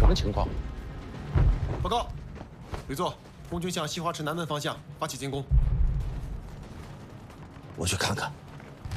么情况？ 报告，吕座，红军向西华池南门方向发起进攻。 我去看看。